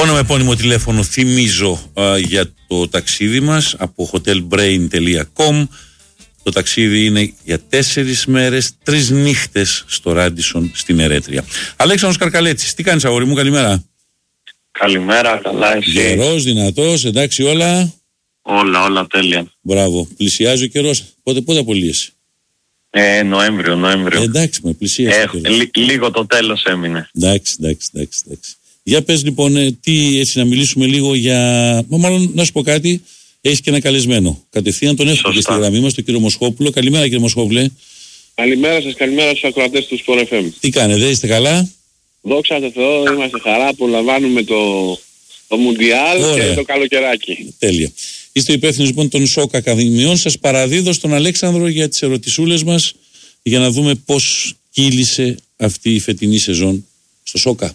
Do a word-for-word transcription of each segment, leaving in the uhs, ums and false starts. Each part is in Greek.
Όνομα, επώνυμο, τηλέφωνο θυμίζω α, για το ταξίδι μας από hotelbrain τελεία com. Το ταξίδι είναι για τέσσερις μέρες, τρεις νύχτες στο Ράντισον στην Ερέτρια. Αλέξανδρος Καρκαλέτσης, τι κάνεις αγόρι μου, καλημέρα? Καλημέρα, καλά εσύ? Γερός, δυνατός, εντάξει όλα? Όλα, όλα τέλεια. Μπράβο, πλησιάζει ο καιρός. Πότε, πότε απολύεσαι? Ε, Νοέμβριο, Νοέμβριο. Ε, εντάξει, με πλησιάζει. Ε, λί, λίγο το τέλος έμεινε. Εντάξει, εντάξει, εντάξει, εντάξει. Για πες λοιπόν, ε, τι, έτσι να μιλήσουμε λίγο για... Μάλλον να σου πω κάτι, έχεις και ένα καλεσμένο. Κατευθείαν τον έχουμε και στη γραμμή μας, τον κύριο Μοσχόπουλο. Καλημέρα κύριε Μοσχόπουλε. Καλημέρα σας, καλημέρα στους ακροατές του Sport εφ εμ. Τι κάνετε, είστε καλά? Δόξα τω Θεώ, είμαστε χαρά, απολαμβάνουμε το, το Μουντιάλ και το καλοκαιράκι. Τέλεια. Είστε ο υπεύθυνος λοιπόν των ΣΟΚ Ακαδημιών. Σας παραδίδω στον Αλέξανδρο για τις ερωτησούλες μας, για να δούμε πώς κύλησε αυτή η φετινή σεζόν στο ΣΟΚΑ.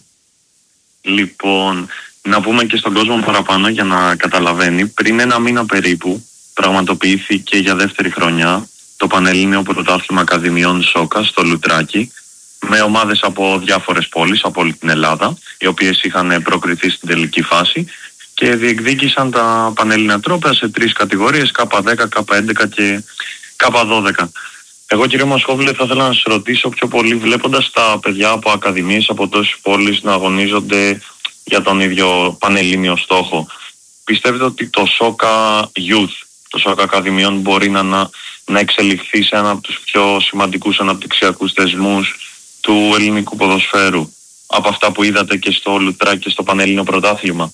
Λοιπόν, να πούμε και στον κόσμο παραπάνω για να καταλαβαίνει. Πριν ένα μήνα περίπου πραγματοποιήθηκε για δεύτερη χρονιά το Πανελλήνιο Πρωτάθλημα Ακαδημιών ΣΟΚΑ στο Λουτράκι, με ομάδες από διάφορες πόλεις από όλη την Ελλάδα, οι οποίες είχαν προκριθεί στην τελική φάση και διεκδίκησαν τα Πανελλήνια τρόπαια σε τρεις κατηγορίες, Κ δέκα, Κ έντεκα και Κ δώδεκα. Εγώ κύριε Μασχόβιλε θα ήθελα να σας ρωτήσω πιο πολύ, βλέποντας τα παιδιά από ακαδημίες από τόσες πόλεις να αγωνίζονται για τον ίδιο πανελλήνιο στόχο, πιστεύετε ότι το ΣΟΚΑ Youth, το ΣΟΚΑ Ακαδημιών μπορεί να, να, να εξελιχθεί σε ένα από τους πιο σημαντικούς αναπτυξιακούς θεσμούς του ελληνικού ποδοσφαίρου από αυτά που είδατε και στο Λουτράκι και στο Πανελλήνιο Πρωτάθλημα?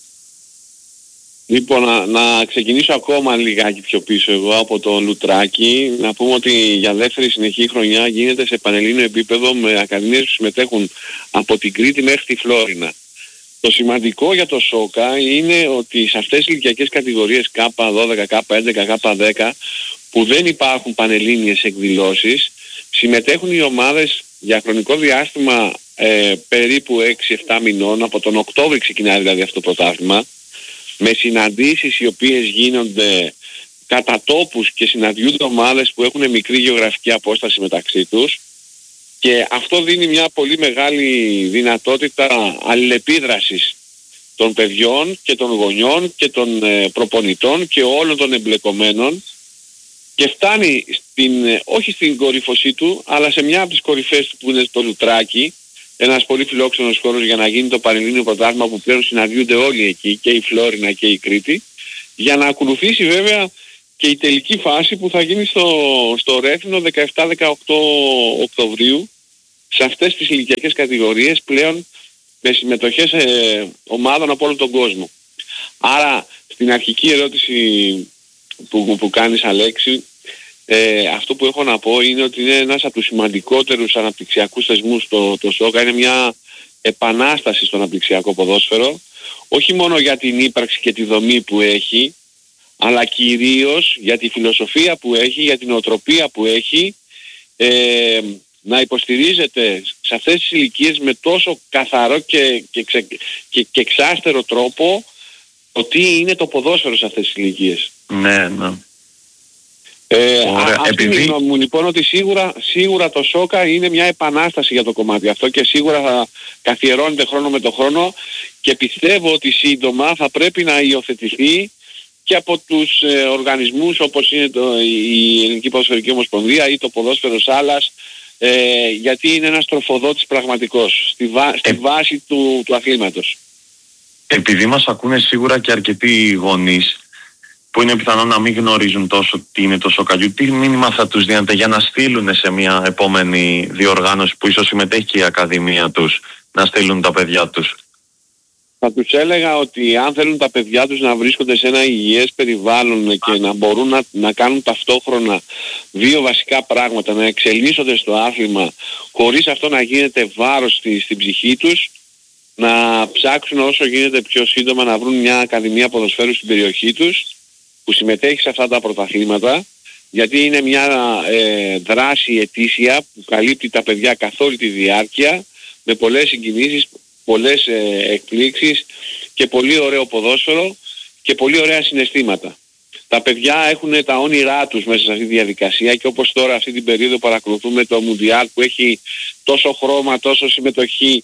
Λοιπόν, να, να ξεκινήσω ακόμα λιγάκι πιο πίσω εγώ από το Λουτράκι. Να πούμε ότι για δεύτερη συνεχή χρονιά γίνεται σε πανελλήνιο επίπεδο με ακαδημίες που συμμετέχουν από την Κρήτη μέχρι τη Φλόρινα. Το σημαντικό για το ΣΟΚΑ είναι ότι σε αυτές τις ηλικιακές κατηγορίες Κ δώδεκα, Κ έντεκα, Κ δέκα που δεν υπάρχουν πανελλήνιες εκδηλώσεις, συμμετέχουν οι ομάδες για χρονικό διάστημα ε, περίπου έξι εφτά μηνών. Από τον Οκτώβριο ξεκινάει δηλαδή αυτό το πρωτάθλημα, με συναντήσεις οι οποίες γίνονται κατά τόπους και συναντιούνται ομάδες που έχουν μικρή γεωγραφική απόσταση μεταξύ τους, και αυτό δίνει μια πολύ μεγάλη δυνατότητα αλληλεπίδρασης των παιδιών και των γονιών και των ε, προπονητών και όλων των εμπλεκομένων, και φτάνει στην, όχι στην κορύφωσή του, αλλά σε μια από τις κορυφές του που είναι το Λουτράκι, ένας πολύ φιλόξενος χώρος για να γίνει το Πανελλήνιο Πρωτάθλημα, που πλέον συναντιούνται όλοι εκεί, και η Φλόρινα και η Κρήτη, για να ακολουθήσει βέβαια και η τελική φάση που θα γίνει στο, στο Ρέθινο δεκαεπτά δεκαοκτώ Οκτωβρίου, σε αυτές τις ηλικιακές κατηγορίες πλέον με συμμετοχές ε, ομάδων από όλο τον κόσμο. Άρα στην αρχική ερώτηση που, που κάνεις Αλέξη, Ε, αυτό που έχω να πω είναι ότι είναι ένας από τους σημαντικότερους αναπτυξιακούς θεσμούς το, το ΣΟΚΑ. Είναι μια επανάσταση στο αναπτυξιακό ποδόσφαιρο, όχι μόνο για την ύπαρξη και τη δομή που έχει, αλλά κυρίως για τη φιλοσοφία που έχει, για την οτροπία που έχει, ε, να υποστηρίζεται σε αυτές τις ηλικίες με τόσο καθαρό και, και, ξε, και, και εξάστερο τρόπο το τι είναι το ποδόσφαιρο σε αυτές τις ηλικίες. Ναι, ναι. Ε, α, αυτή είναι η γνώμη μου λοιπόν, ότι σίγουρα, σίγουρα το ΣΟΚΑ είναι μια επανάσταση για το κομμάτι αυτό, και σίγουρα θα καθιερώνεται χρόνο με το χρόνο, και πιστεύω ότι σύντομα θα πρέπει να υιοθετηθεί και από τους ε, οργανισμούς όπως είναι το, η Ελληνική Ποδοσφαιρική Ομοσπονδία ή το Ποδόσφαιρο Σάλας, ε, γιατί είναι ένας τροφοδότης πραγματικός στη, βά, στη βάση του, του αθλήματος. Επειδή μας ακούνε σίγουρα και αρκετοί γονείς που είναι πιθανό να μην γνωρίζουν τόσο τι είναι το ΣΟΚΑ, τι μήνυμα θα τους δίνετε για να στείλουν σε μια επόμενη διοργάνωση που ίσως συμμετέχει και η Ακαδημία τους, να στείλουν τα παιδιά τους? Θα τους έλεγα ότι αν θέλουν τα παιδιά τους να βρίσκονται σε ένα υγιές περιβάλλον και να μπορούν να, να κάνουν ταυτόχρονα δύο βασικά πράγματα, να εξελίσσονται στο άθλημα χωρίς αυτό να γίνεται βάρος στη, στην ψυχή τους, να ψάξουν όσο γίνεται πιο σύντομα να βρουν μια ακαδημία ποδοσφαίρου στην περιοχή τους που συμμετέχει σε αυτά τα πρωταθλήματα, γιατί είναι μια ε, δράση ετήσια που καλύπτει τα παιδιά καθ' όλη τη διάρκεια, με πολλές συγκινήσεις, πολλές ε, εκπλήξεις και πολύ ωραίο ποδόσφαιρο και πολύ ωραία συναισθήματα. Τα παιδιά έχουν τα όνειρά τους μέσα σε αυτή τη διαδικασία, και όπως τώρα αυτή την περίοδο παρακολουθούμε το Μουντιάλ που έχει τόσο χρώμα, τόσο συμμετοχή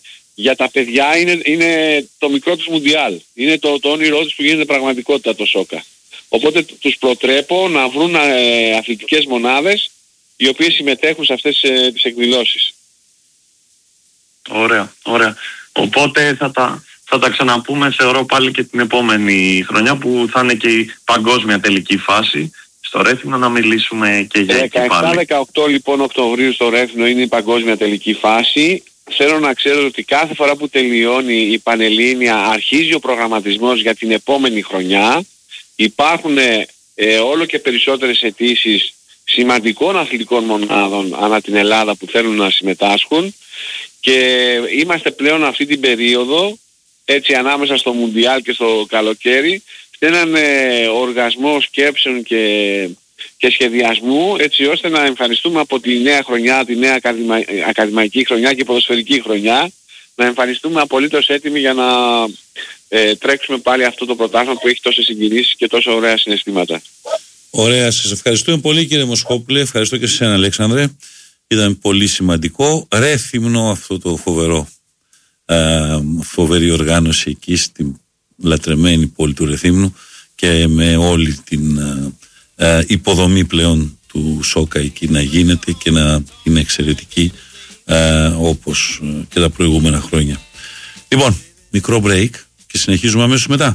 για τα παιδιά είναι, είναι το μικρό τους Μουντιάλ. Είναι το, το όνειρό τους που γίνεται πραγματικότητα το σόκα. Οπότε τους προτρέπω να βρουν ε, αθλητικές μονάδες οι οποίες συμμετέχουν σε αυτές ε, τις εκδηλώσεις. Ωραία, ωραία. Οπότε θα τα, θα τα ξαναπούμε, θεωρώ, πάλι και την επόμενη χρονιά που θα είναι και η παγκόσμια τελική φάση στο Ρέθυμνο, να μιλήσουμε και για εκεί πάλι. δεκαεπτά δεκαοκτώ λοιπόν Οκτωβρίου στο Ρέθυμνο είναι η παγκόσμια τελική φάση. Θέλω να ξέρω ότι κάθε φορά που τελειώνει η Πανελλήνια αρχίζει ο προγραμματισμός για την επόμενη χρονιά. Υπάρχουν ε, όλο και περισσότερες αιτήσεις σημαντικών αθλητικών μονάδων ανά την Ελλάδα που θέλουν να συμμετάσχουν και είμαστε πλέον αυτή την περίοδο, έτσι ανάμεσα στο Μουντιάλ και στο καλοκαίρι, σε έναν ε, οργασμό σκέψεων και, και σχεδιασμού, έτσι ώστε να εμφανιστούμε από τη νέα χρονιά, τη νέα ακαδημα, ακαδημαϊκή χρονιά και ποδοσφαιρική χρονιά, να εμφανιστούμε απολύτως έτοιμοι για να ε, τρέξουμε πάλι αυτό το πρωτάθλημα που έχει τόσες συγκινήσεις και τόσο ωραία συναισθήματα. Ωραία, σας ευχαριστούμε πολύ κύριε Μοσχόπουλε, ευχαριστώ και εσένα Αλέξανδρε. Ήταν πολύ σημαντικό. Ρέθυμνο αυτό το φοβερό, ε, φοβερή οργάνωση εκεί στην λατρεμένη πόλη του Ρεθύμνου και με όλη την ε, ε, υποδομή πλέον του σόκα εκεί να γίνεται και να είναι εξαιρετική ε, όπως και τα προηγούμενα χρόνια. Λοιπόν, μικρό break και συνεχίζουμε αμέσως μετά.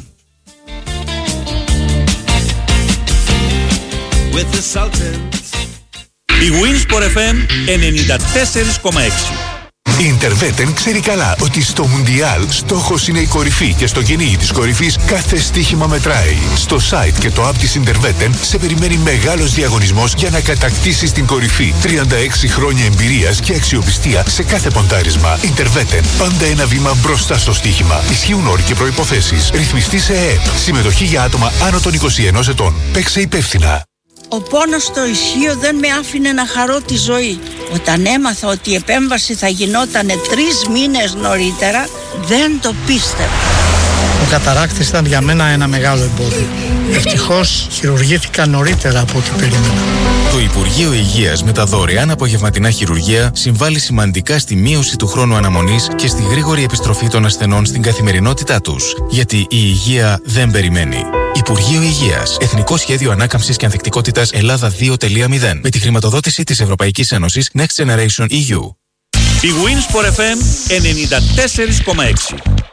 Η Winsport εφ εμ ενενήντα τέσσερα κόμμα έξι. Η Interveten ξέρει καλά ότι στο Μουντιάλ στόχος είναι η κορυφή και στο κυνήγι της κορυφής κάθε στοίχημα μετράει. Στο site και το app της Interveten σε περιμένει μεγάλος διαγωνισμός για να κατακτήσεις την κορυφή. τριάντα έξι χρόνια εμπειρίας και αξιοπιστία σε κάθε ποντάρισμα. Interveten, πάντα ένα βήμα μπροστά στο στοίχημα. Ισχύουν όροι και προϋποθέσεις. Ρυθμιστή σε ΕΕΠ. Συμμετοχή για άτομα άνω των είκοσι ενός ετών. Παίξε υπεύθυνα. Ο πόνος στο ισχύο δεν με άφηνε να χαρώ τη ζωή. Όταν έμαθα ότι η επέμβαση θα γινότανε τρεις μήνες νωρίτερα, δεν το πίστευα. Ο καταράκτης ήταν για μένα ένα μεγάλο εμπόδιο. Ευτυχώς χειρουργήθηκα νωρίτερα από ό,τι περίμενα. Το Υπουργείο Υγείας με τα δωρεάν απογευματινά χειρουργία συμβάλλει σημαντικά στη μείωση του χρόνου αναμονής και στη γρήγορη επιστροφή των ασθενών στην καθημερινότητά τους. Γιατί η υγεία δεν περιμένει. Υπουργείο Υγείας. Εθνικό Σχέδιο Ανάκαμψης και Ανθεκτικότητας Ελλάδα δύο κόμμα μηδέν. Με τη χρηματοδότηση της Ευρωπαϊκής Ένωσης Next Generation ι γιου. Η Winsport εφ εμ ενενήντα τέσσερα κόμμα έξι.